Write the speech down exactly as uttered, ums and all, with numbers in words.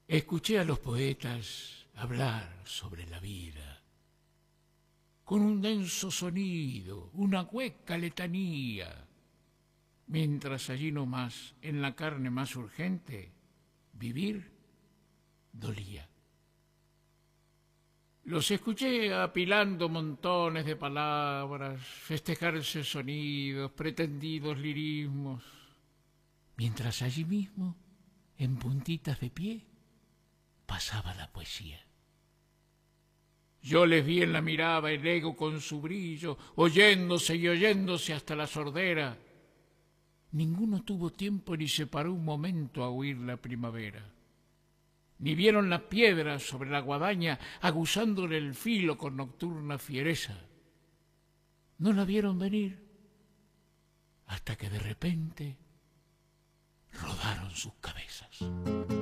Escuché a los poetas hablar sobre la vida, con un denso sonido, una hueca letanía, mientras allí nomás, en la carne más urgente, vivir dolía. Los escuché apilando montones de palabras, festejarse sonidos, pretendidos lirismos, mientras allí mismo, en puntitas de pie, pasaba la poesía. Yo les vi en la mirada el ego con su brillo, oyéndose y oyéndose hasta la sordera. Ninguno tuvo tiempo ni se paró un momento a oír la primavera. Ni vieron la piedra sobre la guadaña aguzándole el filo con nocturna fiereza. No la vieron venir hasta que de repente rodaron sus cabezas.